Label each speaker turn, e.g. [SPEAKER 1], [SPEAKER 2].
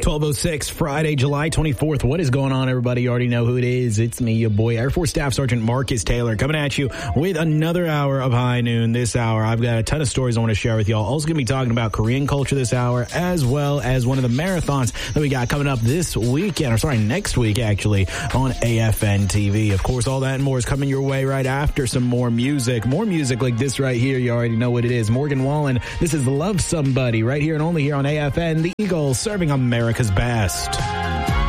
[SPEAKER 1] 12:06, Friday, July 24th. What is going on, everybody? You already know who it is. It's me, your boy, Air Force Staff Sergeant Marcus Taylor, coming at you with another hour of High Noon. This hour, I've got a ton of stories I want to share with y'all. Also going to be talking about Korean culture this hour, as well as one of the marathons that we got coming up this weekend, or sorry, next week, actually, on AFN TV. Of course, all that and more is coming your way right after some more music. More music like this right here. You already know what it is. Morgan Wallen, this is Love Somebody, right here and only here on AFN, the Eagle, serving America's best.